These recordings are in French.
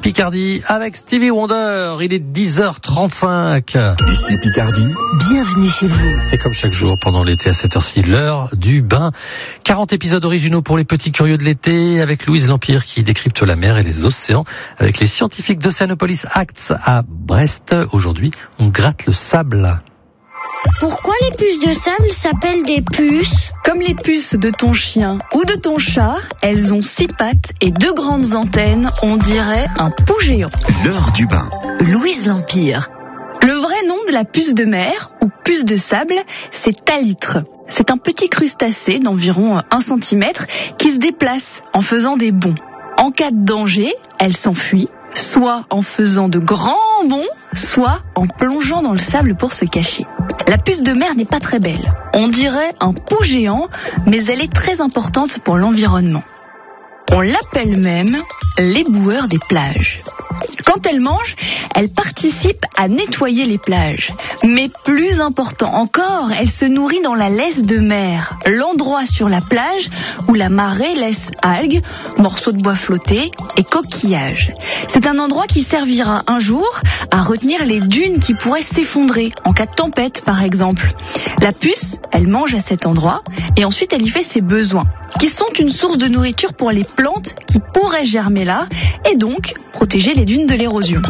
Picardie avec Stevie Wonder. Il est 10h35. Ici Picardie. Bienvenue chez vous. Et comme chaque jour pendant l'été à cette heure-ci, l'heure du bain. 40 épisodes originaux pour les petits curieux de l'été avec Louise Lampire qui décrypte la mer et les océans avec les scientifiques d'Oceanopolis Acts à Brest. Aujourd'hui, on gratte le sable. Pourquoi les puces de sable s'appellent des puces ? Comme les puces de ton chien ou de ton chat, elles ont 6 pattes et 2 grandes antennes, on dirait un pou géant. L'heure du bain. Louise Lampire. Le vrai nom de la puce de mer, ou puce de sable, c'est talitre. C'est un petit crustacé d'environ 1 cm qui se déplace en faisant des bonds. En cas de danger, elle s'enfuit, soit en faisant de grands bonds, soit en plongeant dans le sable pour se cacher. La puce de mer n'est pas très belle. On dirait un pou géant, mais elle est très importante pour l'environnement. On l'appelle même l'éboueur des plages. Quand elle mange, elle participe à nettoyer les plages. Mais plus important encore, elle se nourrit dans la laisse de mer, l'endroit sur la plage où la marée laisse algues, morceaux de bois flottés et coquillages. C'est un endroit qui servira un jour à retenir les dunes qui pourraient s'effondrer en cas de tempête par exemple. La puce, elle mange à cet endroit et ensuite elle y fait ses besoins, qui sont une source de nourriture pour les plantes qui pourraient germer là et donc protéger les dunes de l'érosion.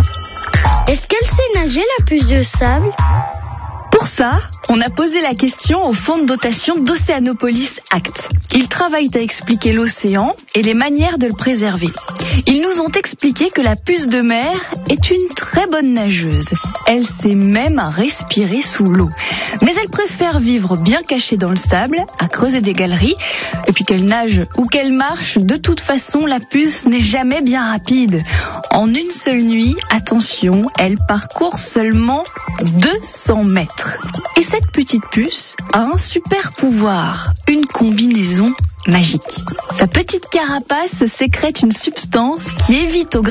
Est-ce qu'elle sait nager, la puce de sable ? Pour ça, on a posé la question au fonds de dotation d'Oceanopolis Acts. Ils travaillent à expliquer l'océan et les manières de le préserver. Ils nous ont expliqué que la puce de mer est une très bonne nageuse. Elle sait même respirer sous l'eau. Mais elle préfère vivre bien cachée dans le sable, à creuser des galeries. Et puis qu'elle nage ou qu'elle marche, de toute façon, la puce n'est jamais bien rapide. En une seule nuit, attention, elle parcourt seulement 200 mètres. Et cette petite puce a un super pouvoir, une combinaison magique. Sa petite carapace sécrète une substance qui évite aux